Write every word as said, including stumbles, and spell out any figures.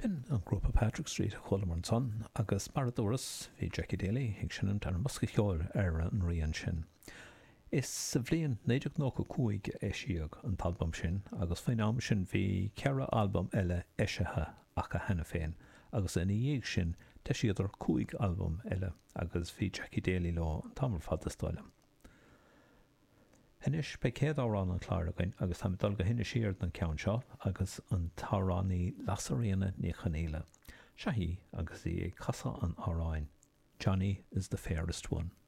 Bin an grúpa Patrick Street a chola mar an son agus mar a dúras bhí Jackie Daly ag sin an musca cheoil ar an rian sin. Is sa bhliain néideach nó go cúig éisiíag an talbam sin agus faoin am sin bhí ceara album eile éisithe ach a hena féin agus in dhéag sin de siadar cúig album eile agus bhí Jackie Daly lá an tamar fad stáile. Inis be céad árán an chláiragain agus tá dul go hinne siard an ceann seo agus an táránaí lasaríana ní chanéile. Seahí agus í ag casa an áráin. Johnny is the fairest one.